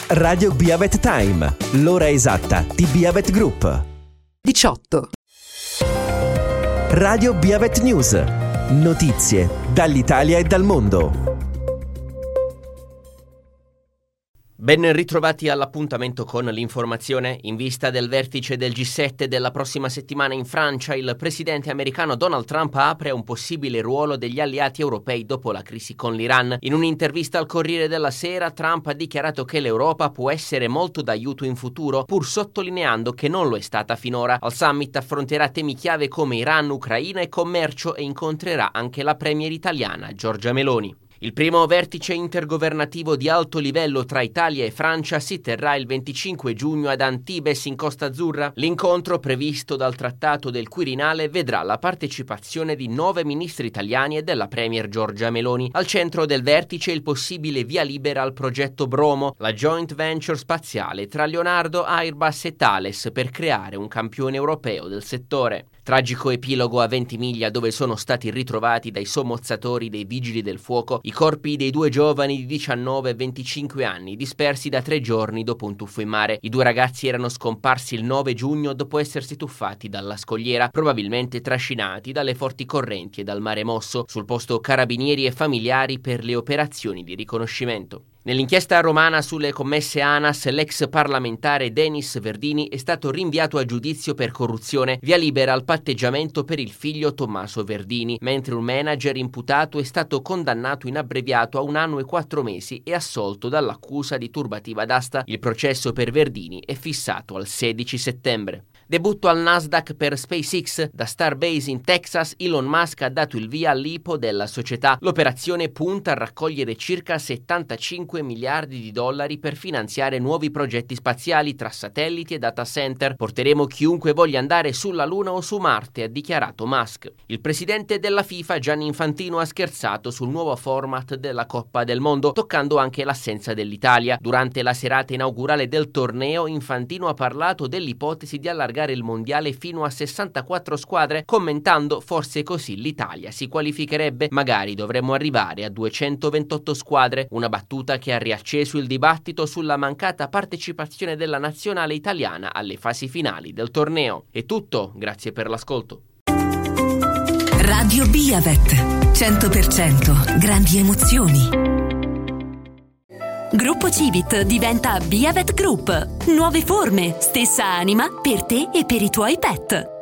Radio Biavet Time, l'ora esatta di Biavet Group. 18. Radio Biavet News, notizie dall'Italia e dal mondo. Ben ritrovati all'appuntamento con l'informazione. In vista del vertice del G7 della prossima settimana in Francia, il presidente americano Donald Trump apre a un possibile ruolo degli alleati europei dopo la crisi con l'Iran. In un'intervista al Corriere della Sera, Trump ha dichiarato che l'Europa può essere molto d'aiuto in futuro, pur sottolineando che non lo è stata finora. Al summit affronterà temi chiave come Iran, Ucraina e commercio e incontrerà anche la premier italiana Giorgia Meloni. Il primo vertice intergovernativo di alto livello tra Italia e Francia si terrà il 25 giugno ad Antibes in Costa Azzurra. L'incontro, previsto dal Trattato del Quirinale, vedrà la partecipazione di 9 ministri italiani e della premier Giorgia Meloni. Al centro del vertice il possibile via libera al progetto Bromo, la joint venture spaziale tra Leonardo, Airbus e Thales per creare un campione europeo del settore. Tragico epilogo a Ventimiglia, dove sono stati ritrovati dai sommozzatori dei vigili del fuoco i corpi dei 2 giovani di 19 e 25 anni dispersi da 3 giorni dopo un tuffo in mare. I 2 ragazzi erano scomparsi il 9 giugno dopo essersi tuffati dalla scogliera, probabilmente trascinati dalle forti correnti e dal mare mosso. Sul posto carabinieri e familiari per le operazioni di riconoscimento. Nell'inchiesta romana sulle commesse ANAS, l'ex parlamentare Denis Verdini è stato rinviato a giudizio per corruzione, via libera al patteggiamento per il figlio Tommaso Verdini, mentre un manager imputato è stato condannato in abbreviato a 1 anno e 4 mesi e assolto dall'accusa di turbativa d'asta. Il processo per Verdini è fissato al 16 settembre. Debutto al Nasdaq per SpaceX. Da Starbase in Texas, Elon Musk ha dato il via all'IPO della società. L'operazione punta a raccogliere circa 75 miliardi di dollari per finanziare nuovi progetti spaziali tra satelliti e data center. Porteremo chiunque voglia andare sulla Luna o su Marte, ha dichiarato Musk. Il presidente della FIFA, Gianni Infantino, ha scherzato sul nuovo format della Coppa del Mondo, toccando anche l'assenza dell'Italia. Durante la serata inaugurale del torneo, Infantino ha parlato dell'ipotesi di allargare il mondiale fino a 64 squadre, commentando: forse così l'Italia si qualificherebbe, magari dovremmo arrivare a 228 squadre, una battuta che ha riacceso il dibattito sulla mancata partecipazione della nazionale italiana alle fasi finali del torneo. È tutto, grazie per l'ascolto. Radio Biavet, 100% grandi emozioni. Gruppo Civit diventa Biavet Group. Nuove forme, stessa anima per te e per i tuoi pet.